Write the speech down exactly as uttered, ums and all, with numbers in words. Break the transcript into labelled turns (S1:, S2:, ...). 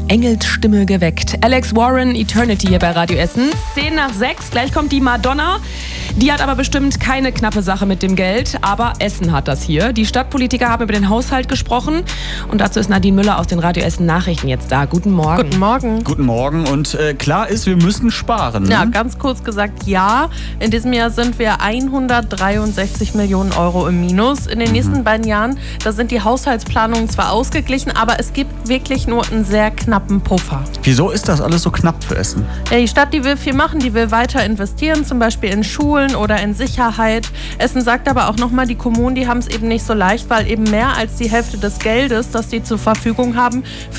S1: Engelsstimme geweckt. Alex Warren, Eternity hier bei Radio Essen. zehn nach sechs, gleich kommt die Madonna. Die hat aber bestimmt keine knappe Sache mit dem Geld, aber Essen hat das hier. Die Stadtpolitiker haben über den Haushalt gesprochen und dazu ist Nadine Müller aus den Radio Essen Nachrichten jetzt da. Guten Morgen.
S2: Guten Morgen.
S3: Guten Morgen und äh, klar ist, wir müssen sparen. Ne?
S2: Ja, ganz kurz gesagt, ja. In diesem Jahr sind wir hundertdreiundsechzig Millionen Euro im Minus. In den nächsten mhm. beiden Jahren, da sind die Haushaltsplanungen zwar ausgeglichen, aber es gibt wirklich nur einen sehr knappen Puffer.
S3: Wieso ist das alles so knapp für Essen?
S2: Ja, die Stadt, die will viel machen, die will weiter investieren, zum Beispiel in Schulen oder in Sicherheit. Essen sagt aber auch nochmal, die Kommunen, die haben es eben nicht so leicht, weil eben mehr als die Hälfte des Geldes, das die zur Verfügung haben,